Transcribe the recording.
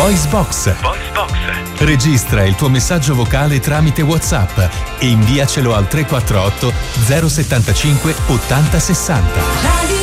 Voice Box. Registra il tuo messaggio vocale tramite WhatsApp e inviacelo al 348 075 80 60.